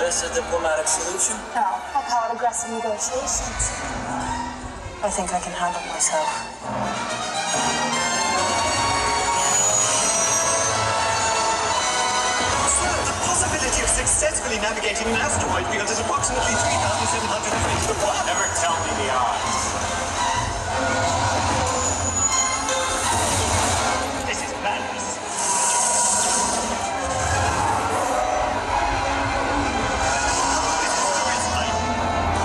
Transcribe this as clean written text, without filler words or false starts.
best a diplomatic solution? No, I call it aggressive negotiations. I think I can handle myself. The possibility of successfully navigating an asteroid field is approximately 3,720 to 1. Never tell me the odds.